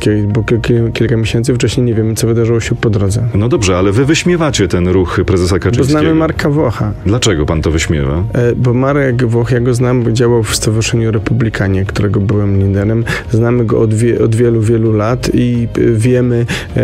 bo kilka miesięcy wcześniej nie wiemy, co wydarzyło się po drodze. No dobrze, ale wy wyśmiewacie ten ruch prezesa Kaczyńskiego. Bo znamy Marka Włocha. Dlaczego pan to wyśmiewa? Bo Marek Włoch, ja go znam, działał w Stowarzyszeniu Republikanie, którego byłem liderem. Znamy go od wielu, wielu lat i wiemy,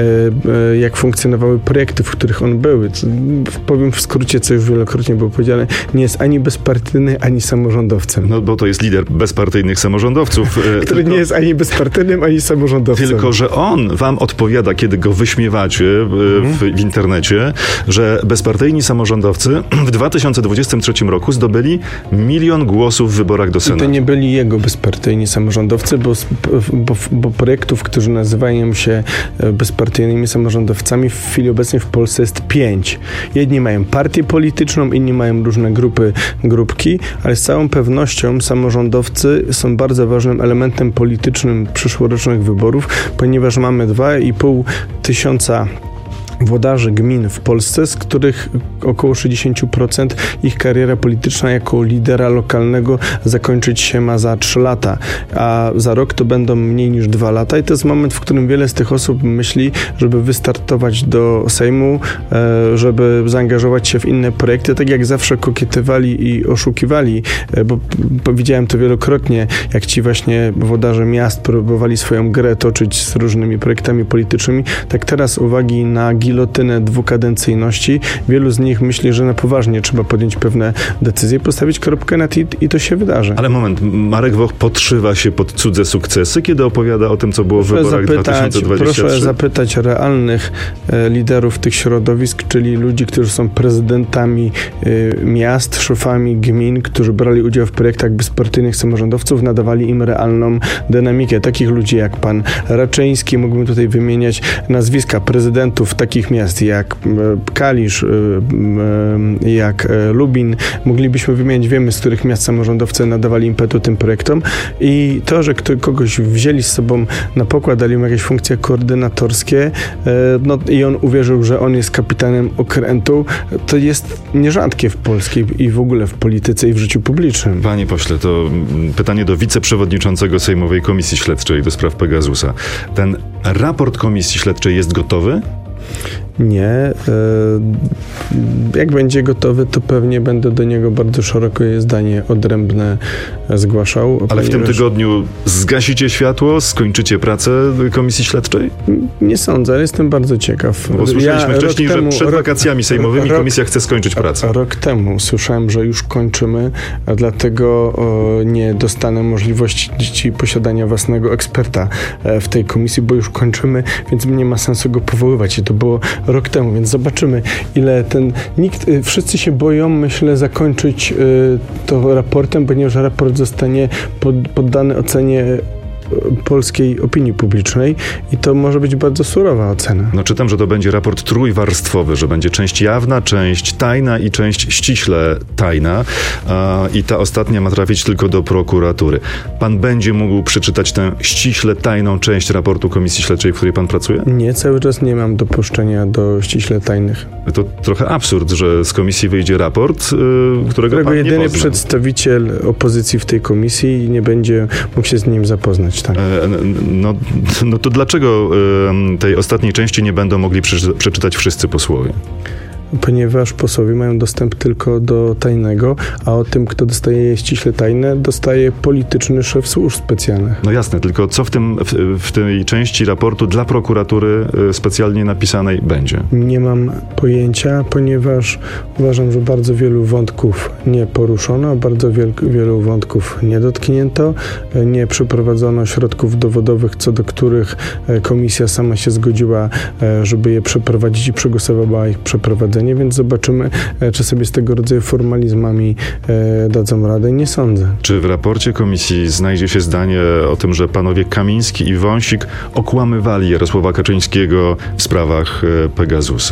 jak funkcjonowały projekty, w których on był. Powiem w skrócie, co już wielokrotnie było powiedziane, nie jest ani bezpartyjny, ani samorządowcem. No bo to jest lider bezpartyjnych samorządowców. Który nie jest ani bezpartyjnym, ani samorządowcem. Tylko, że on wam odpowiada, kiedy go wyśmiewacie w internecie, że bezpartyjni samorządowcy w 2023 roku zdobyli 1 milion głosów w wyborach do Senatu. I to nie byli jego bezpartyjni samorządowcy, bo projektów, którzy nazywają się bezpartyjnymi samorządowcami, w chwili obecnej w Polsce jest 5. Jedni mają partię polityczną, inni mają różne grupki, ale z całą pewnością samorządowcy są bardzo ważnym elementem politycznym przyszłorocznych wyborów, ponieważ mamy 2,5 tysiąca włodarzy gmin w Polsce, z których około 60% ich kariera polityczna jako lidera lokalnego zakończyć się ma za 3 lata, a za rok to będą mniej niż 2 lata i to jest moment, w którym wiele z tych osób myśli, żeby wystartować do Sejmu, żeby zaangażować się w inne projekty, tak jak zawsze kokietowali i oszukiwali, bo widziałem to wielokrotnie, jak ci właśnie włodarze miast próbowali swoją grę toczyć z różnymi projektami politycznymi, tak teraz uwagi na gilotynę dwukadencyjności. Wielu z nich myśli, że na poważnie trzeba podjąć pewne decyzje, postawić kropkę nad i to się wydarzy. Ale moment, Marek Włoch podszywa się pod cudze sukcesy, kiedy opowiada o tym, co było w wyborach 2023? Proszę zapytać realnych liderów tych środowisk, czyli ludzi, którzy są prezydentami miast, szefami gmin, którzy brali udział w projektach bezpartyjnych samorządowców, nadawali im realną dynamikę. Takich ludzi jak pan Raczyński, mógłbym tutaj wymieniać nazwiska prezydentów takich miast jak Kalisz, jak Lubin. Moglibyśmy wymienić, wiemy, z których miast samorządowcy nadawali impetu tym projektom i to, że kogoś wzięli z sobą na pokład, dali mu jakieś funkcje koordynatorskie, i on uwierzył, że on jest kapitanem okrętu, to jest nierzadkie w polskiej i w ogóle w polityce i w życiu publicznym. Panie pośle, to pytanie do wiceprzewodniczącego Sejmowej Komisji Śledczej do spraw Pegasusa. Ten raport Komisji Śledczej jest gotowy? Nie. Jak będzie gotowy, to pewnie będę do niego bardzo szeroko zdanie odrębne zgłaszał. Ale w tym tygodniu zgasicie światło, skończycie pracę Komisji Śledczej? Nie sądzę, ale jestem bardzo ciekaw. Bo słyszeliśmy wcześniej, że przed wakacjami sejmowymi komisja chce skończyć pracę. Rok temu słyszałem, że już kończymy, a dlatego nie dostanę możliwości posiadania własnego eksperta w tej komisji, bo już kończymy, więc nie ma sensu go powoływać. I to było rok temu, więc zobaczymy, ile wszyscy się boją, myślę, zakończyć to raportem, ponieważ raport zostanie poddany ocenie polskiej opinii publicznej i to może być bardzo surowa ocena. No czytam, że to będzie raport trójwarstwowy, że będzie część jawna, część tajna i część ściśle tajna i ta ostatnia ma trafić tylko do prokuratury. Pan będzie mógł przeczytać tę ściśle tajną część raportu Komisji Śledczej, w której pan pracuje? Nie, cały czas nie mam dopuszczenia do ściśle tajnych. To trochę absurd, że z komisji wyjdzie raport, którego pan nie jedyny pozna. Przedstawiciel opozycji w tej komisji nie będzie mógł się z nim zapoznać. Tak. No to dlaczego tej ostatniej części nie będą mogli przeczytać wszyscy posłowie? Ponieważ posłowie mają dostęp tylko do tajnego, a o tym, kto dostaje ściśle tajne, dostaje polityczny szef służb specjalnych. No jasne, tylko co w tej części raportu dla prokuratury specjalnie napisanej będzie? Nie mam pojęcia, ponieważ uważam, że bardzo wielu wątków nie poruszono, bardzo wielu wątków nie dotknięto, nie przeprowadzono środków dowodowych, co do których komisja sama się zgodziła, żeby je przeprowadzić i przegłosowała ich przeprowadzenie. Więc zobaczymy, czy sobie z tego rodzaju formalizmami dadzą radę. Nie sądzę. Czy w raporcie komisji znajdzie się zdanie o tym, że panowie Kamiński i Wąsik okłamywali Jarosława Kaczyńskiego w sprawach Pegasusa?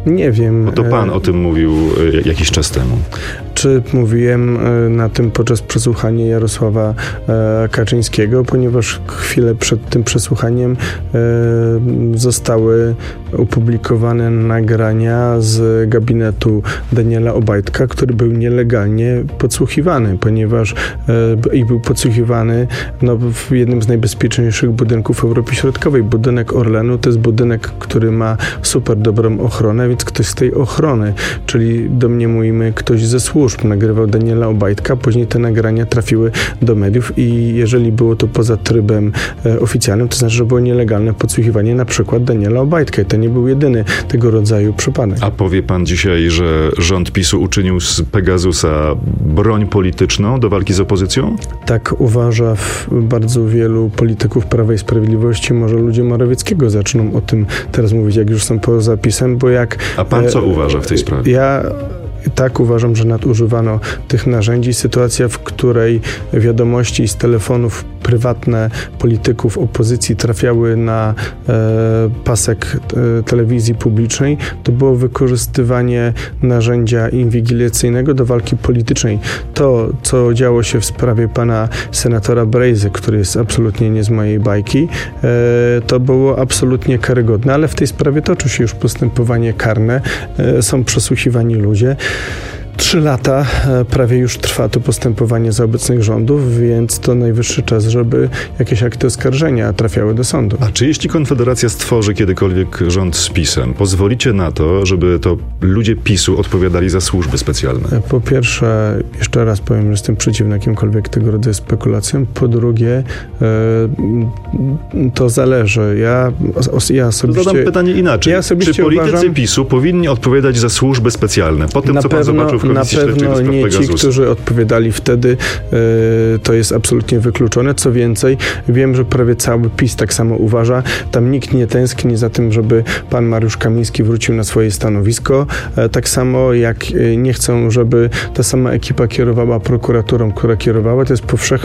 Nie wiem. Bo to pan o tym mówił jakiś czas temu. Czy mówiłem na tym podczas przesłuchania Jarosława Kaczyńskiego, ponieważ chwilę przed tym przesłuchaniem zostały opublikowane nagrania z gabinetu Daniela Obajtka, który był nielegalnie podsłuchiwany, ponieważ był podsłuchiwany w jednym z najbezpieczniejszych budynków Europy Środkowej. Budynek Orlenu to jest budynek, który ma super dobrą ochronę, więc ktoś z tej ochrony, czyli domniemujmy ktoś ze służb, nagrywał Daniela Obajtka, później te nagrania trafiły do mediów i jeżeli było to poza trybem oficjalnym, to znaczy, że było nielegalne podsłuchiwanie na przykład Daniela Obajtka i to nie był jedyny tego rodzaju przypadek. A powie pan dzisiaj, że rząd PiS-u uczynił z Pegasusa broń polityczną do walki z opozycją? Tak uważa bardzo wielu polityków Prawa i Sprawiedliwości. Może ludzie Morawieckiego zaczną o tym teraz mówić, jak już są poza PiS-em, bo jak... A pan co uważa w tej sprawie? Ja tak uważam, że nadużywano tych narzędzi. Sytuacja, w której wiadomości z telefonów prywatne polityków opozycji trafiały na pasek telewizji publicznej, to było wykorzystywanie narzędzia inwigilacyjnego do walki politycznej. To, co działo się w sprawie pana senatora Brejzy, który jest absolutnie nie z mojej bajki, to było absolutnie karygodne, ale w tej sprawie toczy się już postępowanie karne, są przesłuchiwani ludzie. 3 lata prawie już trwa to postępowanie za obecnych rządów, więc to najwyższy czas, żeby jakieś akty oskarżenia trafiały do sądu. A czy jeśli Konfederacja stworzy kiedykolwiek rząd z PiS-em, pozwolicie na to, żeby to ludzie PiS-u odpowiadali za służby specjalne? Po pierwsze, jeszcze raz powiem, że jestem przeciwny jakimkolwiek tego rodzaju spekulacjom. Po drugie, to zależy. Ja osobiście... Zadam pytanie inaczej. Czy politycy PiS-u powinni odpowiadać za służby specjalne? Po tym, co pan zobaczył w Komisji Śledczej do spraw nie Pegasusa. ci, którzy odpowiadali wtedy, to jest absolutnie wykluczone. Co więcej, wiem, że prawie cały PiS tak samo uważa. Tam nikt nie tęskni za tym, żeby pan Mariusz Kamiński wrócił na swoje stanowisko. Tak samo jak nie chcą, żeby ta sama ekipa kierowała prokuraturą, która kierowała. To jest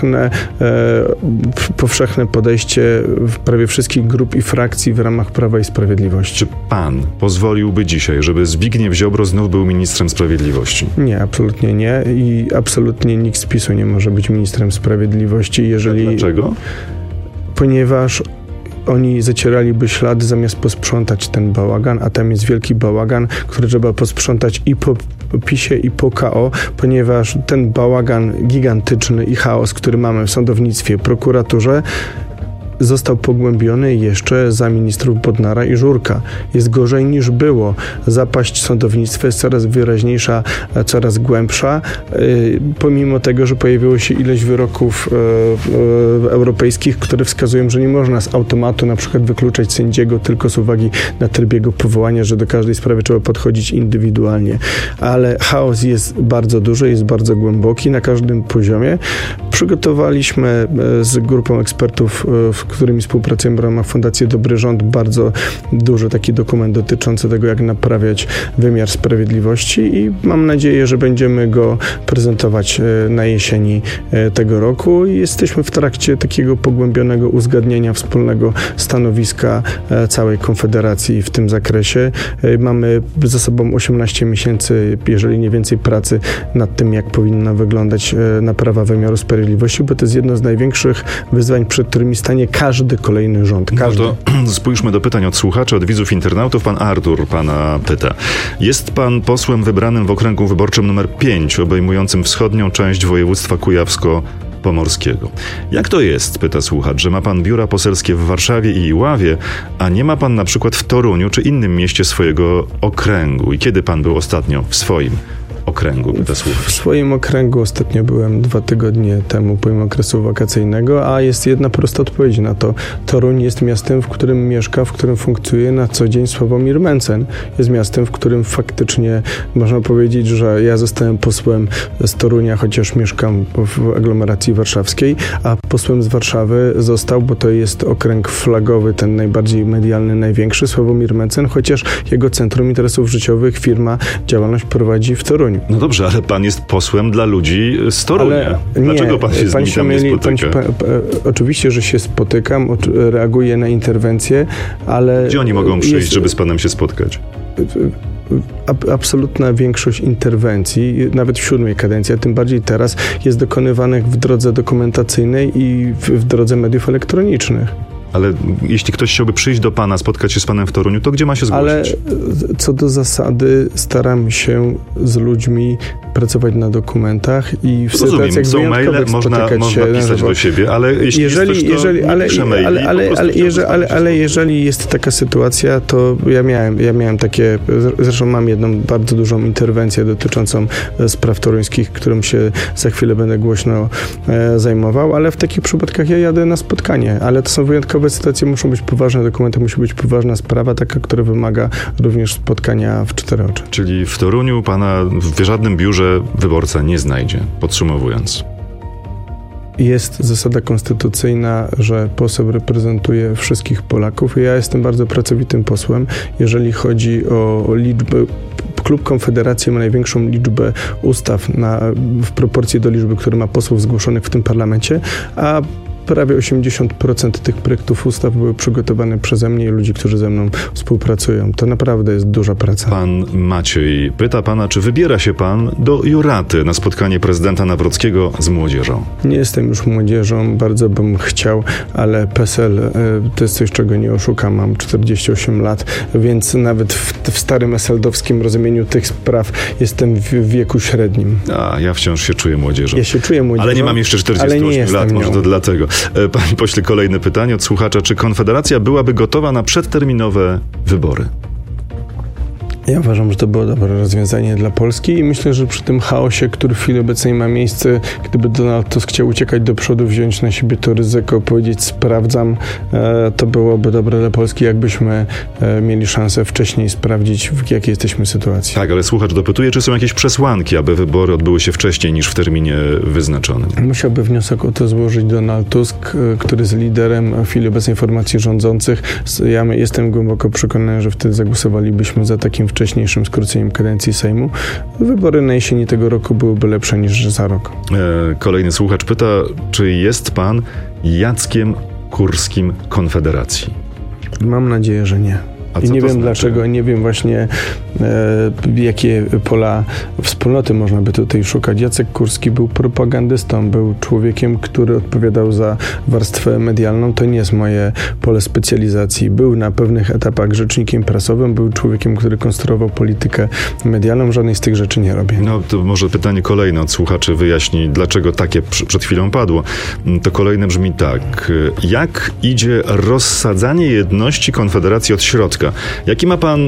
powszechne podejście w prawie wszystkich grup i frakcji w ramach Prawa i Sprawiedliwości. Czy pan pozwoliłby dzisiaj, żeby Zbigniew Ziobro znów był ministrem sprawiedliwości? Nie, absolutnie nie i absolutnie nikt z PiS-u nie może być ministrem sprawiedliwości, jeżeli... Dlaczego? Ponieważ oni zacieraliby ślady zamiast posprzątać ten bałagan, a tam jest wielki bałagan, który trzeba posprzątać i po PiS-ie i po KO, ponieważ ten bałagan gigantyczny i chaos, który mamy w sądownictwie, prokuraturze, został pogłębiony jeszcze za ministrów Bodnara i Żurka. Jest gorzej niż było. Zapaść sądownictwa jest coraz wyraźniejsza, coraz głębsza, pomimo tego, że pojawiło się ileś wyroków europejskich, które wskazują, że nie można z automatu na przykład wykluczać sędziego tylko z uwagi na tryb jego powołania, że do każdej sprawy trzeba podchodzić indywidualnie. Ale chaos jest bardzo duży, jest bardzo głęboki na każdym poziomie. Przygotowaliśmy z grupą ekspertów, z którymi współpracujemy w ramach Fundacji Dobry Rząd, bardzo duży taki dokument dotyczący tego, jak naprawiać wymiar sprawiedliwości i mam nadzieję, że będziemy go prezentować na jesieni tego roku i jesteśmy w trakcie takiego pogłębionego uzgadniania wspólnego stanowiska całej Konfederacji w tym zakresie. Mamy za sobą 18 miesięcy, jeżeli nie więcej, pracy nad tym, jak powinna wyglądać naprawa wymiaru sprawiedliwości, bo to jest jedno z największych wyzwań, przed którymi stanie każdy kolejny rząd. Każdy. No to spójrzmy do pytań od słuchaczy, od widzów, internautów. Pan Artur pana pyta. Jest pan posłem wybranym w okręgu wyborczym numer 5, obejmującym wschodnią część województwa kujawsko-pomorskiego. Jak to jest, pyta słuchacz, że ma pan biura poselskie w Warszawie i Iławie, a nie ma pan na przykład w Toruniu czy innym mieście swojego okręgu? I kiedy pan był ostatnio w swoim okręgu, pyta słuchacz? W swoim okręgu ostatnio byłem 2 tygodnie temu, pomimo okresu wakacyjnego, a jest jedna prosta odpowiedź na to. Toruń jest miastem, w którym mieszka, w którym funkcjonuje na co dzień Sławomir Mencen. Jest miastem, w którym faktycznie można powiedzieć, że ja zostałem posłem z Torunia, chociaż mieszkam w aglomeracji warszawskiej, a posłem z Warszawy został, bo to jest okręg flagowy, ten najbardziej medialny, największy, Sławomir Mencen, chociaż jego centrum interesów życiowych, firma, działalność prowadzi w Toruniu. Toruniu. No dobrze, ale pan jest posłem dla ludzi z Torunia. Dlaczego pan się z nimi tam nie spotyka? Oczywiście, że się spotykam, reaguję na interwencje, ale... Gdzie oni mogą przyjść, żeby z panem się spotkać? Absolutna większość interwencji, nawet w 7. kadencji, a tym bardziej teraz, jest dokonywanych w drodze dokumentacyjnej i w drodze mediów elektronicznych. Ale jeśli ktoś chciałby przyjść do pana, spotkać się z panem w Toruniu, to gdzie ma się zgłosić? Ale co do zasady staram się z ludźmi pracować na dokumentach i w sytuacjach są maile, można pisać do siebie, ale jeśli jest coś, ale jeżeli jest taka sytuacja, to ja miałem takie, zresztą mam jedną bardzo dużą interwencję dotyczącą spraw toruńskich, którą się za chwilę będę głośno zajmował, ale w takich przypadkach ja jadę na spotkanie, ale to są wyjątkowe sytuacje, muszą być poważne dokumenty, musi być poważna sprawa, taka, która wymaga również spotkania w 4 oczy. Czyli w Toruniu pana w żadnym biurze wyborca nie znajdzie, podsumowując. Jest zasada konstytucyjna, że poseł reprezentuje wszystkich Polaków. Ja jestem bardzo pracowitym posłem. Jeżeli chodzi o liczbę, klub Konfederacji ma największą liczbę ustaw w proporcji do liczby, które ma posłów zgłoszonych w tym parlamencie, a prawie 80% tych projektów ustaw były przygotowane przeze mnie i ludzi, którzy ze mną współpracują. To naprawdę jest duża praca. Pan Maciej pyta pana, czy wybiera się pan do Juraty na spotkanie prezydenta Nawrockiego z młodzieżą? Nie jestem już młodzieżą, bardzo bym chciał, ale PESEL to jest coś, czego nie oszukam. Mam 48 lat, więc nawet w starym eseldowskim rozumieniu tych spraw jestem w wieku średnim. A ja wciąż się czuję młodzieżą. Ja się czuję młodzieżą. Ale nie mam jeszcze 48 lat, może to dlatego. Panie pośle, kolejne pytanie od słuchacza. Czy Konfederacja byłaby gotowa na przedterminowe wybory? Ja uważam, że to było dobre rozwiązanie dla Polski i myślę, że przy tym chaosie, który w chwili obecnej ma miejsce, gdyby Donald Tusk chciał uciekać do przodu, wziąć na siebie to ryzyko, powiedzieć sprawdzam, to byłoby dobre dla Polski, jakbyśmy mieli szansę wcześniej sprawdzić, w jakiej jesteśmy sytuacji. Tak, ale słuchacz dopytuje, czy są jakieś przesłanki, aby wybory odbyły się wcześniej niż w terminie wyznaczonym? Musiałby wniosek o to złożyć Donald Tusk, który jest liderem w chwili obecnej formacji rządzących. Ja jestem głęboko przekonany, że wtedy zagłosowalibyśmy za takim wcześniejszym skróceniem kadencji Sejmu. Wybory na jesieni tego roku byłyby lepsze niż za rok. Kolejny słuchacz pyta, czy jest pan Jackiem Kurskim Konfederacji? Mam nadzieję, że nie. I nie wiem dlaczego, nie wiem właśnie jakie pola wspólnoty można by tutaj szukać. Jacek Kurski był propagandystą, był człowiekiem, który odpowiadał za warstwę medialną. To nie jest moje pole specjalizacji. Był na pewnych etapach rzecznikiem prasowym, był człowiekiem, który konstruował politykę medialną. Żadnej z tych rzeczy nie robię. No to może pytanie kolejne od słuchaczy wyjaśni, dlaczego takie przed chwilą padło. To kolejne brzmi tak. Jak idzie rozsadzanie jedności Konfederacji od środka? Jaki ma pan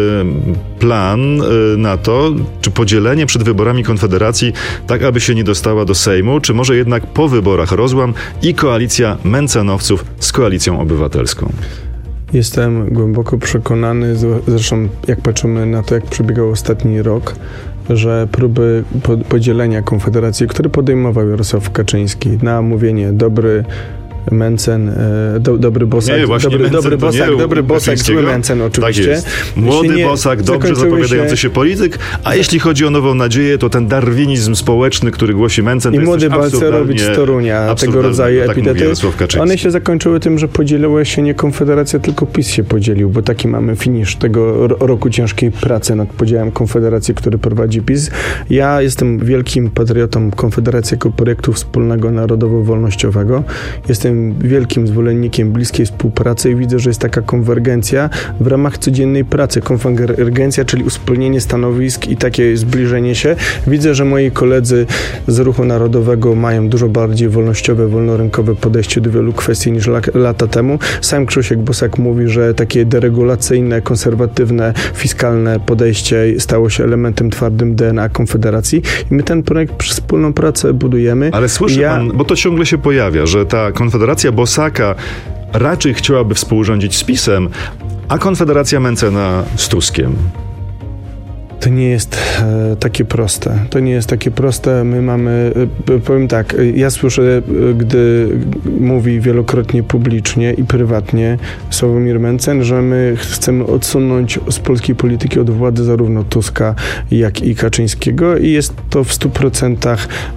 plan na to, czy podzielenie przed wyborami Konfederacji, tak aby się nie dostała do Sejmu, czy może jednak po wyborach rozłam i koalicja Mencenowców z Koalicją Obywatelską? Jestem głęboko przekonany, zresztą jak patrzymy na to, jak przebiegał ostatni rok, że próby podzielenia Konfederacji, które podejmował Jarosław Kaczyński na mówienie dobry Mencen, dobry Bosak, dobry Bosak, zły Mencen oczywiście. Tak jest. Młody Bosak, dobrze zapowiadający się polityk, a jeśli chodzi o nową nadzieję, to ten darwinizm społeczny, który głosi Mencen, i młody Balcerowicz z Torunia, tego rodzaju epitety, one się zakończyły tym, że podzieliła się nie Konfederacja, tylko PiS się podzielił, bo taki mamy finisz tego roku ciężkiej pracy nad podziałem Konfederacji, który prowadzi PiS. Ja jestem wielkim patriotą Konfederacji jako projektu wspólnego narodowo-wolnościowego. Jestem wielkim zwolennikiem bliskiej współpracy i widzę, że jest taka konwergencja w ramach codziennej pracy. Konwergencja, czyli uspólnienie stanowisk i takie zbliżenie się. Widzę, że moi koledzy z Ruchu Narodowego mają dużo bardziej wolnościowe, wolnorynkowe podejście do wielu kwestii niż lata temu. Sam Krzysiek Bosak mówi, że takie deregulacyjne, konserwatywne, fiskalne podejście stało się elementem twardym DNA Konfederacji i my ten projekt przez wspólną pracę budujemy. Ale słyszy pan, bo to ciągle się pojawia, że ta Konfederacja Bosaka raczej chciałaby współrządzić z PiS-em, a Konfederacja Mencena z Tuskiem. To nie jest takie proste. To nie jest takie proste. My mamy, powiem tak, ja słyszę, gdy mówi wielokrotnie publicznie i prywatnie Sławomir Mencen, że my chcemy odsunąć z polskiej polityki od władzy zarówno Tuska, jak i Kaczyńskiego i jest to w 100%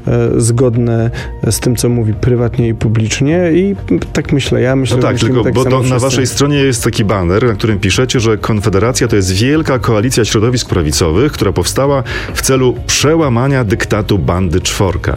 zgodne z tym, co mówi prywatnie i publicznie i tak myślę. Ja myślę, no tak, że tylko tak bo samo to na waszej stronie jest taki baner, na którym piszecie, że Konfederacja to jest wielka koalicja środowisk prawicowych, która powstała w celu przełamania dyktatu bandy czworga.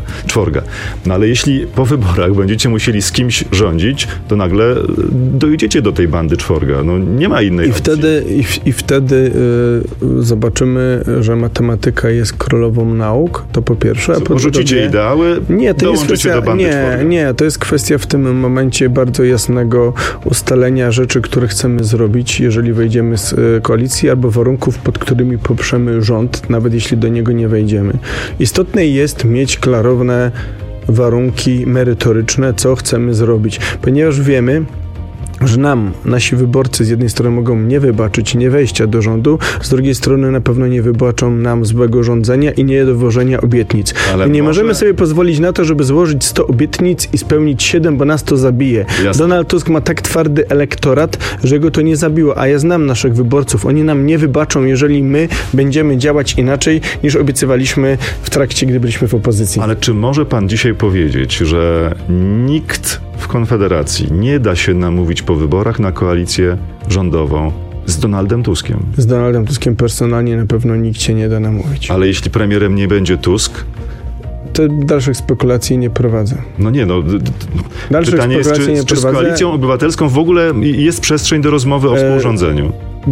No ale jeśli po wyborach będziecie musieli z kimś rządzić, to nagle dojdziecie do tej bandy czworga. No nie ma innej opcji. Wtedy zobaczymy, że matematyka jest królową nauk, to po pierwsze. A po Rzucicie ideały, dołączycie do bandy czworga. Nie, to jest kwestia w tym momencie bardzo jasnego ustalenia rzeczy, które chcemy zrobić, jeżeli wejdziemy z koalicji, albo warunków, pod którymi poprzemy rząd, nawet jeśli do niego nie wejdziemy. Istotne jest mieć klarowne warunki merytoryczne, co chcemy zrobić, ponieważ wiemy, że nasi wyborcy z jednej strony mogą nie wybaczyć nie wejścia do rządu, z drugiej strony na pewno nie wybaczą nam złego rządzenia i niedowożenia obietnic. Ale nie możemy sobie pozwolić na to, żeby złożyć 100 obietnic i spełnić 7, bo nas to zabije. Jasne. Donald Tusk ma tak twardy elektorat, że go to nie zabiło, a ja znam naszych wyborców. Oni nam nie wybaczą, jeżeli my będziemy działać inaczej, niż obiecywaliśmy w trakcie, gdy byliśmy w opozycji. Ale czy może pan dzisiaj powiedzieć, że nikt w Konfederacji nie da się namówić po wyborach na koalicję rządową z Donaldem Tuskiem? Z Donaldem Tuskiem personalnie na pewno nikt się nie da namówić. Ale jeśli premierem nie będzie Tusk? To dalszych spekulacji nie prowadzę. No nie, no. Pytanie jest, czy z Koalicją Obywatelską w ogóle jest przestrzeń do rozmowy o współrządzeniu?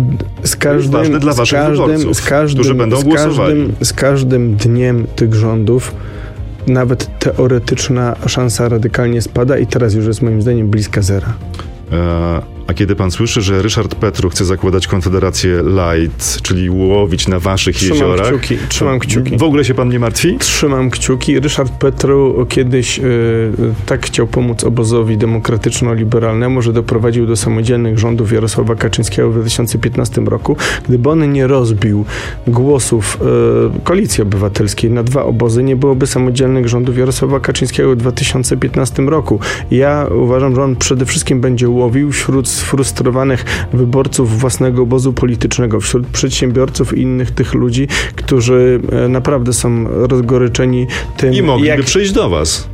Ważne dla waszych wyborców, którzy będą głosowali. Z każdym dniem tych rządów nawet teoretyczna szansa radykalnie spada i teraz już jest moim zdaniem bliska zera. A kiedy pan słyszy, że Ryszard Petru chce zakładać Konfederację Light, czyli łowić na waszych jeziorach... Trzymam kciuki. W ogóle się pan nie martwi? Trzymam kciuki. Ryszard Petru kiedyś tak chciał pomóc obozowi demokratyczno-liberalnemu, że doprowadził do samodzielnych rządów Jarosława Kaczyńskiego w 2015 roku. Gdyby on nie rozbił głosów Koalicji Obywatelskiej na 2 obozy, nie byłoby samodzielnych rządów Jarosława Kaczyńskiego w 2015 roku. Ja uważam, że on przede wszystkim będzie łowił wśród sfrustrowanych wyborców własnego obozu politycznego, wśród przedsiębiorców i innych tych ludzi, którzy naprawdę są rozgoryczeni tym, i mogliby przyjść do was.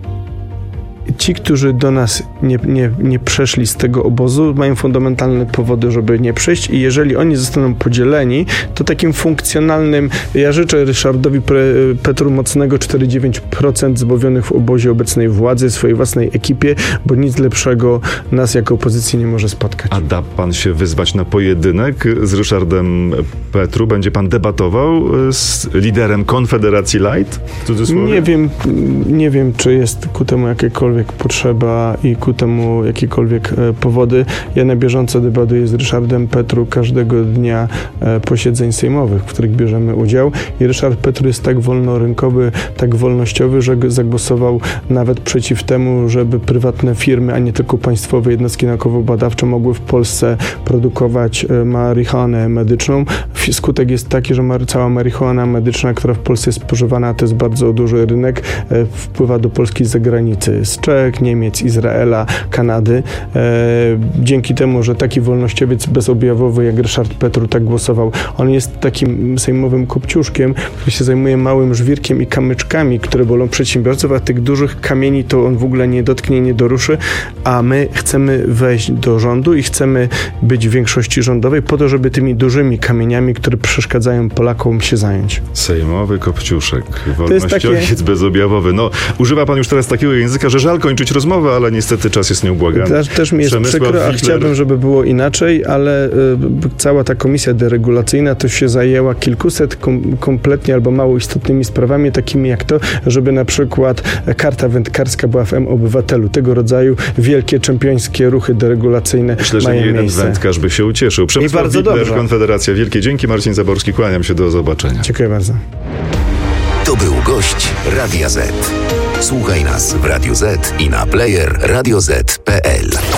Ci, którzy do nas nie przeszli z tego obozu, mają fundamentalne powody, żeby nie przyjść i jeżeli oni zostaną podzieleni, to takim funkcjonalnym, ja życzę Ryszardowi Petru mocnego 4,9% zbawionych w obozie obecnej władzy, swojej własnej ekipie, bo nic lepszego nas jako opozycji nie może spotkać. A da pan się wyzwać na pojedynek z Ryszardem Petru? Będzie pan debatował z liderem Konfederacji Light? W cudzysłowie? Nie wiem, czy jest ku temu jakiekolwiek potrzeba i ku temu jakiekolwiek powody. Ja na bieżąco debatuję z Ryszardem Petru każdego dnia posiedzeń sejmowych, w których bierzemy udział i Ryszard Petru jest tak wolnorynkowy, tak wolnościowy, że zagłosował nawet przeciw temu, żeby prywatne firmy, a nie tylko państwowe jednostki naukowo-badawcze mogły w Polsce produkować marihuanę medyczną. Skutek jest taki, że cała marihuana medyczna, która w Polsce jest spożywana, to jest bardzo duży rynek, wpływa do Polski z zagranicy, z Czech, Niemiec, Izraela, Kanady. Dzięki temu, że taki wolnościowiec bezobjawowy jak Ryszard Petru tak głosował, on jest takim sejmowym kopciuszkiem, który się zajmuje małym żwirkiem i kamyczkami, które bolą przedsiębiorców, a tych dużych kamieni to on w ogóle nie dotknie, nie doruszy, a my chcemy wejść do rządu i chcemy być w większości rządowej po to, żeby tymi dużymi kamieniami, które przeszkadzają Polakom, się zająć. Sejmowy kopciuszek, wolnościowiec bezobjawowy. No, używa pan już teraz takiego języka, że żal kończyć rozmowę, ale niestety czas jest nieubłagany. Też mi jest przykro, a chciałbym, żeby było inaczej, ale cała ta komisja deregulacyjna to się zajęła kilkuset kompletnie albo mało istotnymi sprawami, takimi jak to, żeby na przykład karta wędkarska była w M-Obywatelu. Tego rodzaju wielkie, czempiońskie ruchy deregulacyjne Myślę, że nie jeden wędkarz by się ucieszył. I bardzo dobrze. Konfederacja. Wielkie dzięki. Marcin Zaborski, kłaniam się, do zobaczenia. Dziękuję bardzo. To był gość Radia Z. Słuchaj nas w Radio Z i na player radioz.pl.